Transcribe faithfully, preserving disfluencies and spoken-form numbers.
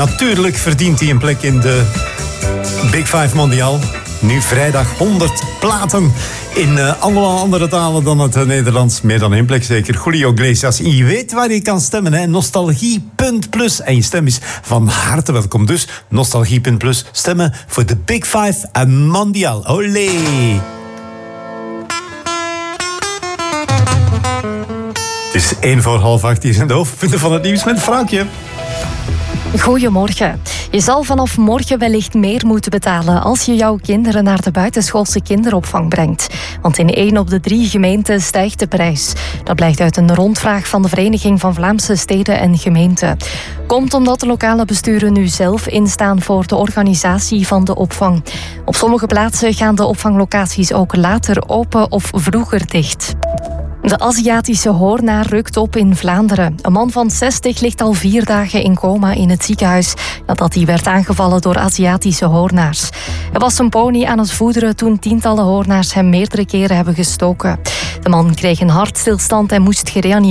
Natuurlijk verdient hij een plek in de Big Five Mondiaal. Nu vrijdag honderd platen in uh, allemaal andere talen dan het uh, Nederlands. Meer dan één plek zeker. Julio Iglesias. Je weet waar je kan stemmen, hè? Nostalgie punt plus. En je stem is van harte welkom. Dus Nostalgie punt plus. Stemmen voor de Big Five Mondiaal. Olé! Het is één voor half acht. Hier zijn de hoofdpunten van het nieuws met Frankje. Goedemorgen. Je zal vanaf morgen wellicht meer moeten betalen als je jouw kinderen naar de buitenschoolse kinderopvang brengt. Want in één op de drie gemeenten stijgt de prijs. Dat blijkt uit een rondvraag van de Vereniging van Vlaamse Steden en Gemeenten. Komt omdat de lokale besturen nu zelf instaan voor de organisatie van de opvang. Op sommige plaatsen gaan de opvanglocaties ook later open of vroeger dicht. De Aziatische hoornaar rukt op in Vlaanderen. Een man van zestig ligt al vier dagen in coma in het ziekenhuis nadat hij werd aangevallen door Aziatische hoornaars. Hij was zijn pony aan het voederen toen tientallen hoornaars hem meerdere keren hebben gestoken. De man kreeg een hartstilstand en moest gereanimeerd